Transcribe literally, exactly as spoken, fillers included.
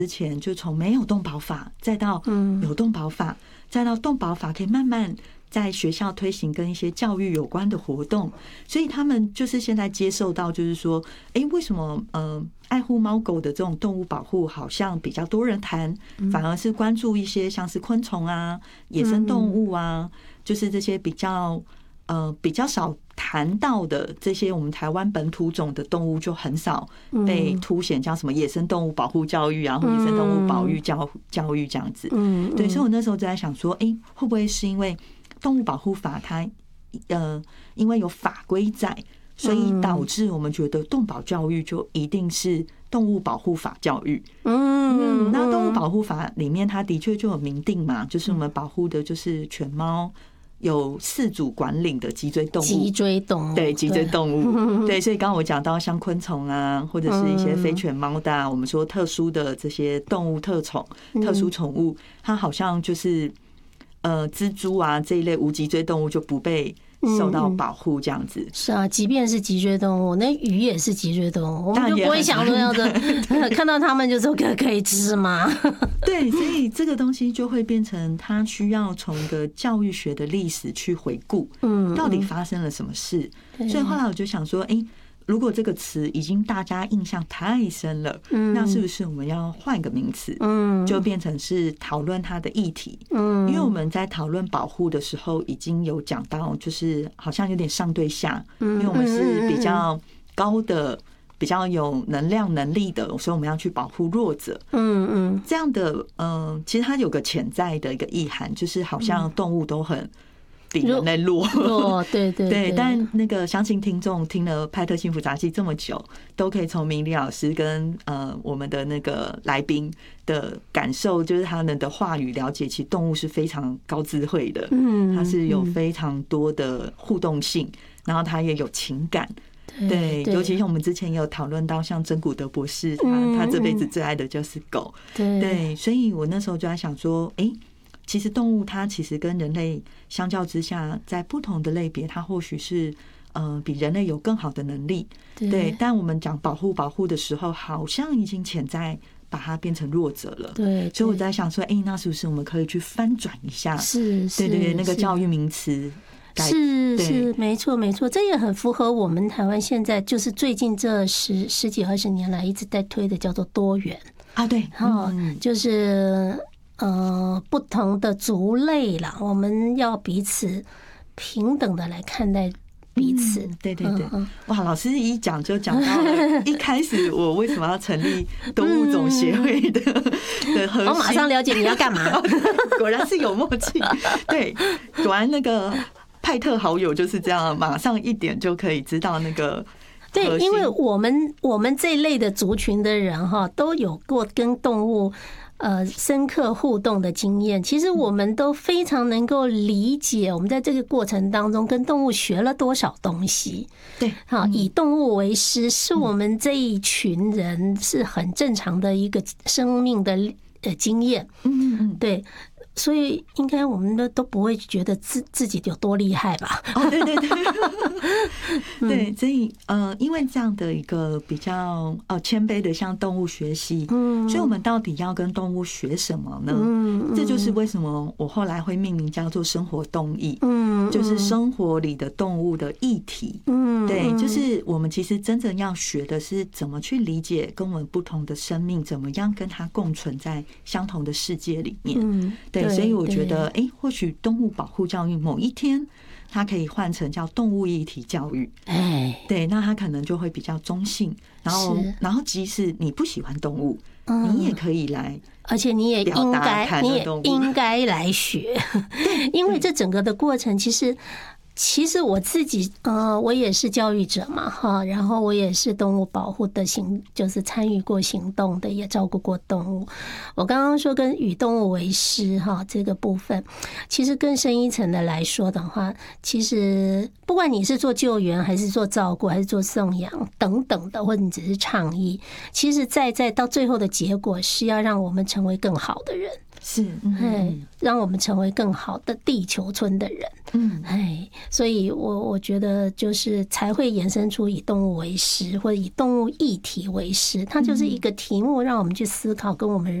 之前就从没有动保法，再到有动保法，再到动保法可以慢慢在学校推行跟一些教育有关的活动，所以他们就是现在接受到，就是说，哎、欸，为什么呃爱护猫狗的这种动物保护好像比较多人谈，反而是关注一些像是昆虫啊、野生动物啊，就是这些比较呃比较少谈到的这些我们台湾本土种的动物就很少被凸显，叫什么野生动物保护教育啊，或野生动物保育教教育这样子。对，所以我那时候就在想说，哎、欸，会不会是因为动物保护法它呃因为有法规在，所以导致我们觉得动保教育就一定是动物保护法教育。嗯，那动物保护法里面它的确就有明定嘛，就是我们保护的就是犬猫。有饲主管理的脊椎动物， 脊椎动物， 对，脊椎动物，对，所以刚刚我讲到像昆虫啊，或者是一些非犬猫的、啊，我们说特殊的这些动物特宠、特殊宠物，它好像就是呃蜘蛛啊这一类无脊椎动物就不被受到保护这样子。嗯、 是啊，即便是脊椎动物，那鱼也是脊椎动物，我们就不会想说要的看到它们就说可可以吃吗？ 对，所以这个东西就会变成它需要从一个教育学的历史去回顾，嗯，到底发生了什么事。所以后来我就想说，哎、欸。如果这个词已经大家印象太深了，那是不是我们要换个名词？嗯，就变成是讨论它的议题。嗯，因为我们在讨论保护的时候，已经有讲到，就是好像有点上对下，因为我们是比较高的、比较有能量能力的，所以我们要去保护弱者。嗯嗯，这样的，嗯，其实它有个潜在的一个意涵，就是好像动物都很。比人类弱， 对对对，但那个相信听众听了派特幸福杂技这么久，都可以从明理老师跟呃我们的那个来宾的感受，就是他们的话语了解，其实动物是非常高智慧的，嗯，它是有非常多的互动性，然后它也有情感。对，尤其是我们之前也有讨论到，像珍古德博士，他他这辈子最爱的就是狗，对，所以我那时候就在想说，哎、欸。其实动物它其实跟人类相较之下，在不同的类别，它或许是呃比人类有更好的能力，对。但我们讲保护保护的时候，好像已经潜在把它变成弱者了，对。所以我在想说，哎、欸，那是不是我们可以去翻转一下？ 是， 对对对，那个教育名词。 是是，没错没错，这也很符合我们台湾现在就是最近这十十几二十年来一直在推的叫做多元啊，对， 嗯，就是。呃，不同的族类啦，我们要彼此平等的来看待彼此。 嗯、对对对，嗯、哇，老师一讲就讲到了一开始我为什么要成立动物种协会的、嗯、的核心。 我马上了解你要干嘛， 果然是有默契。对，果然那个派特好友就是这样，马上一点就可以知道那个。 对，因为我们我们这一类的族群的人哈，都有过跟动物。呃，深刻互动的经验，其实我们都非常能够理解，我们在这个过程当中跟动物学了多少东西。 对， 好，以动物为师，是我们这一群人是很正常的一个生命的呃经验。嗯嗯，对。所以应该我们都都不会觉得自自己有多厉害吧？ 哦，对对对，对，所以呃，因为这样的一个比较呃谦卑的向动物学习，嗯，所以我们到底要跟动物学什么呢？嗯，这就是为什么我后来会命名叫做生活动艺，嗯，就是生活里的动物的议题，嗯，对，就是我们其实真正要学的是怎么去理解跟我们不同的生命，怎么样跟它共存在相同的世界里面，嗯，对。所以我觉得，哎，或许动物保护教育某一天，它可以换成叫动物议题教育。哎，对，那它可能就会比较中性。然后，然后即使你不喜欢动物，你也可以来， 而且你也应该，你也应该来学，因为这整个的过程其实。其实我自己呃，我也是教育者嘛，哈，然后我也是动物保护的行，就是参与过行动的，也照顾过动物。我刚刚说跟与动物为师哈这个部分，其实更深一层的来说的话，其实不管你是做救援，还是做照顾，还是做送养等等的，或者你只是倡议，其实在在到最后的结果是要让我们成为更好的人。 是， 哎，让我们成为更好的地球村的人。嗯，哎，所以我我觉得就是才会衍生出以动物为师，或者以动物议题为师，它就是一个题目，让我们去思考跟我们